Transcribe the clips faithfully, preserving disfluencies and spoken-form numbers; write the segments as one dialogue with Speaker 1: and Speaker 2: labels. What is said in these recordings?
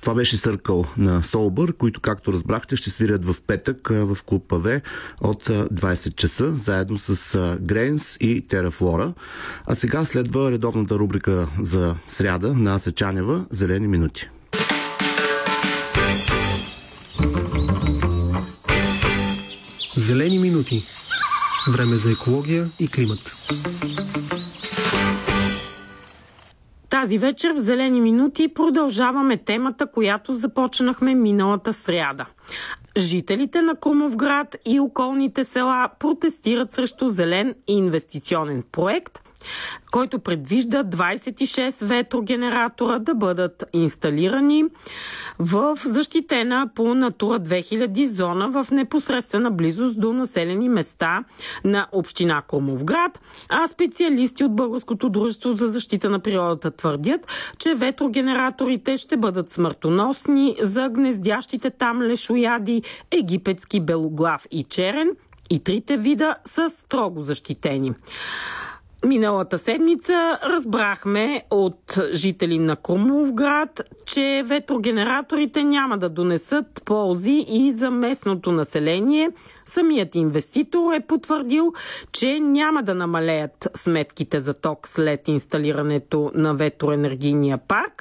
Speaker 1: Това беше Съркъл на Солбър, които, както разбрахте, ще свирят в петък в клуб Паве от двайсет часа, заедно с Грейнс и Терафлора. А сега следва редовната рубрика за сряда на Ася Чанева «Зелени минути».
Speaker 2: Зелени минути. Време за екология и климат.
Speaker 3: Тази вечер в Зелени минути продължаваме темата, която започнахме миналата сряда. Жителите на Крумовград и околните села протестират срещу зелен инвестиционен проект, който предвижда двайсет и шест ветрогенератора да бъдат инсталирани в защитена по Натура две хиляди зона в непосредствена близост до населени места на община Крумовград, а специалисти от Българското дружество за защита на природата твърдят, че ветрогенераторите ще бъдат смъртоносни за гнездящите там лешояди, египетски белоглав и черен, и трите вида са строго защитени. Миналата седмица разбрахме от жители на Крумовград, че ветрогенераторите няма да донесат ползи и за местното население. Самият инвеститор е потвърдил, че няма да намалеят сметките за ток след инсталирането на ветроенергийния парк.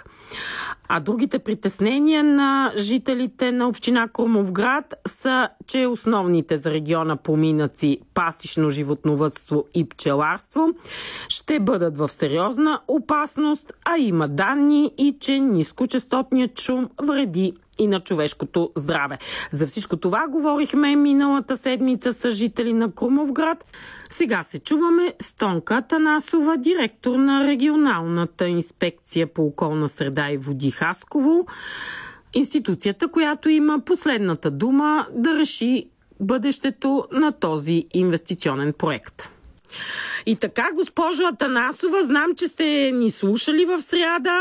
Speaker 3: А другите притеснения на жителите на община Крумовград са, че основните за региона поминъци пасищно животновъдство и пчеларство ще бъдат в сериозна опасност, а има данни и че нискочестотният шум вреди и на човешкото здраве. За всичко това говорихме миналата седмица с жители на Крумовград. Сега се чуваме с Тонка Атанасова, директор на регионалната инспекция по околна среда и води Хасково, институцията, която има последната дума да реши бъдещето на този инвестиционен проект. И така, госпожо Атанасова, знам, че сте ни слушали в сряда.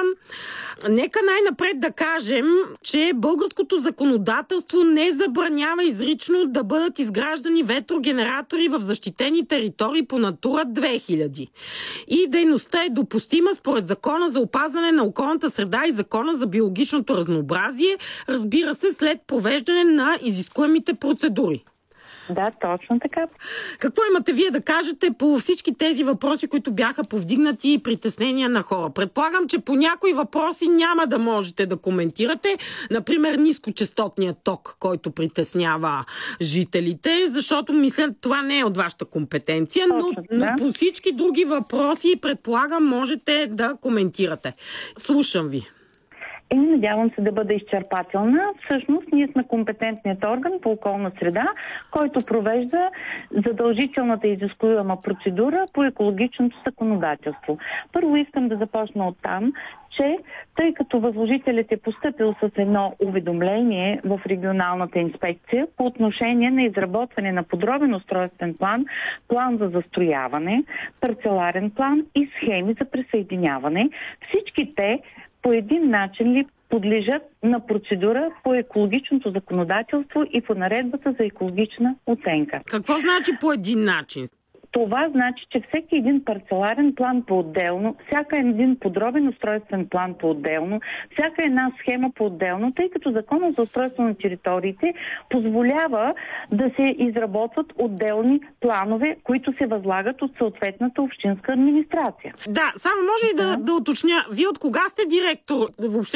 Speaker 3: Нека най-напред да кажем, че българското законодателство не забранява изрично да бъдат изграждани ветрогенератори в защитени територии по Натура две хиляди. И дейността е допустима според Закона за опазване на околната среда и Закона за биологичното разнообразие, разбира се, след провеждане на изискуемите процедури.
Speaker 4: Да, точно така.
Speaker 3: Какво имате вие да кажете по всички тези въпроси, които бяха повдигнати и притеснения на хора? Предполагам, че по някои въпроси няма да можете да коментирате. Например, нискочестотният ток, който притеснява жителите, защото мисля, това не е от вашата компетенция, но,
Speaker 4: точно, да.
Speaker 3: но по всички други въпроси, предполагам, можете да коментирате. Слушам ви.
Speaker 4: И надявам се да бъда изчерпателна. Всъщност, ние сме компетентният орган по околна среда, който провежда задължителната изискуема процедура по екологичното законодателство. Първо искам да започна от там, че тъй като възложителят е постъпил с едно уведомление в регионалната инспекция по отношение на изработване на подробен устройствен план, план за застрояване, парцеларен план и схеми за присъединяване, всички те по един начин ли подлежат на процедура по екологичното законодателство и по наредбата за екологична оценка.
Speaker 3: Какво значи по един начин?
Speaker 4: Това значи, че всеки един парцеларен план по-отделно, всяка един подробен устройствен план по-отделно, всяка една схема по-отделно, тъй като Законът за устройство на териториите позволява да се изработват отделни планове, които се възлагат от съответната общинска администрация.
Speaker 3: Да, само може и да, да уточня. Вие от кога сте директор въобще